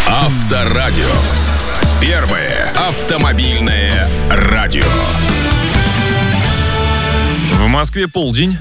Авторадио. Первое автомобильное радио. В Москве полдень.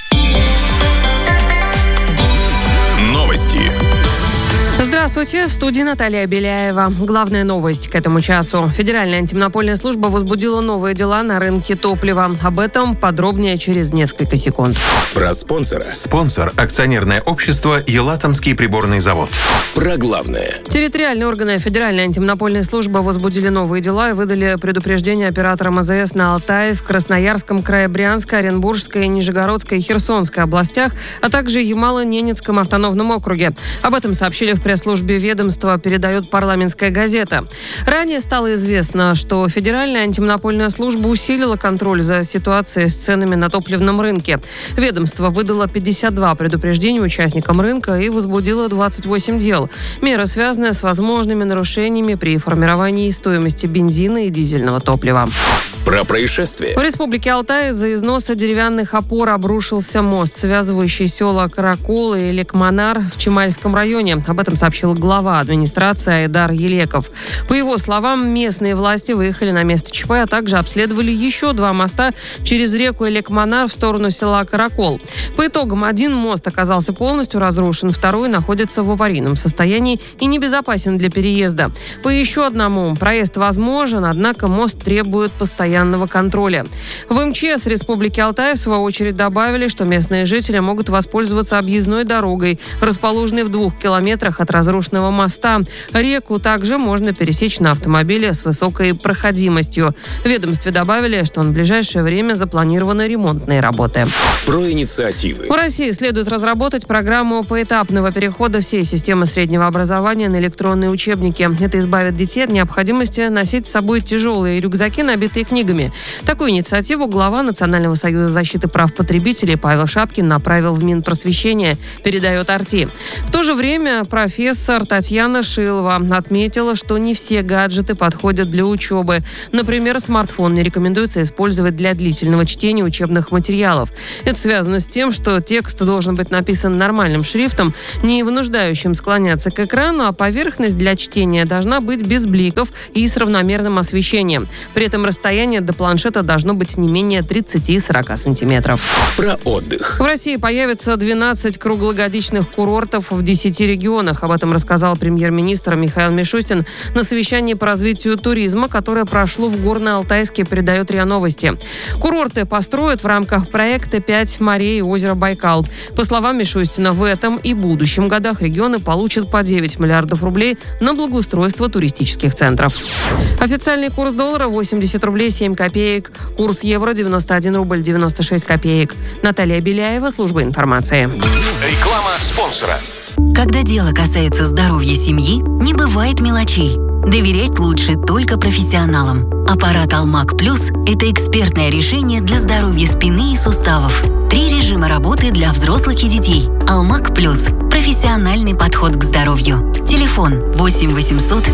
Новости. Здравствуйте, в студии Наталья Беляева. Главная новость к этому часу. Федеральная антимонопольная служба возбудила новые дела на рынке топлива. Об этом подробнее через несколько секунд. Про спонсора. Спонсор – акционерное общество «Елатомский приборный завод». Про главное. Территориальные органы Федеральной антимонопольной службы возбудили новые дела и выдали предупреждение операторам АЗС на Алтае, в Красноярском крае, Брянской, Оренбургской, Нижегородской и Херсонской областях, а также Ямало-Ненецком автономном округе. Об этом сообщили в пресс-службе ведомства, передает «Парламентская газета». Ранее стало известно, что Федеральная антимонопольная служба усилила контроль за ситуацией с ценами на топливном рынке. Ведомство выдало 52 предупреждения участникам рынка и возбудило 28 дел. Меры связаны с возможными нарушениями при формировании стоимости бензина и дизельного топлива. Про происшествие. В республике Алтай из-за износа деревянных опор обрушился мост, связывающий села Каракол и Лекманар в Чемальском районе. Об этом сообщил глава администрации Айдар Елеков. По его словам, местные власти выехали на место ЧП, а также обследовали еще 2 моста через реку Лекманар в сторону села Каракол. По итогам, один мост оказался полностью разрушен, второй находится в аварийном состоянии и небезопасен для переезда. По еще одному проезд возможен, однако мост требует постоянного контроля. В МЧС Республики Алтай, в свою очередь, добавили, что местные жители могут воспользоваться объездной дорогой, расположенной в 2 километрах от разрушенного моста. Реку также можно пересечь на автомобиле с высокой проходимостью. В ведомстве добавили, что на ближайшее время запланированы ремонтные работы. Про инициативы. В России следует разработать программу поэтапного перехода всей системы среднего образования на электронные учебники. Это избавит детей от необходимости носить с собой тяжелые рюкзаки, набитые книгами. Такую инициативу глава Национального союза защиты прав потребителей Павел Шапкин направил в Минпросвещение, передает Арти. В то же время профессор Татьяна Шилова отметила, что не все гаджеты подходят для учебы. Например, смартфон не рекомендуется использовать для длительного чтения учебных материалов. Это связано с тем, что текст должен быть написан нормальным шрифтом, не вынуждающим склоняться к экрану, а поверхность для чтения должна быть без бликов и с равномерным освещением. При этом расстояние до планшета должно быть не менее 30-40 сантиметров. Про отдых. В России появится 12 круглогодичных курортов в 10 регионах. Об этом рассказал премьер-министр Михаил Мишустин на совещании по развитию туризма, которое прошло в Горно-Алтайске, передает РИА Новости. Курорты построят в рамках проекта «5 морей и озеро Байкал». По словам Мишустина, в этом и будущем годах регионы получат по 9 миллиардов рублей на благоустройство туристических центров. Официальный курс доллара 80 рублей 7 копеек. Курс евро 91 рубль 96 копеек. Наталья Беляева, служба информации. Реклама спонсора. Когда дело касается здоровья семьи, не бывает мелочей. Доверять лучше только профессионалам. Аппарат «Алмак Плюс» – это экспертное решение для здоровья спины и суставов. 3 режима работы для взрослых и детей. «Алмак Плюс» – профессиональный подход к здоровью. Телефон 8 800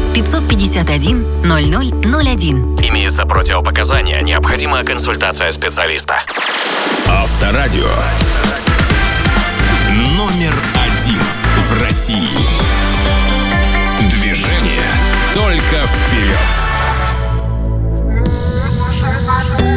551 0001. Имеются противопоказания. Необходима консультация специалиста. Авторадио. Номер 1 в России. Движение только вперед.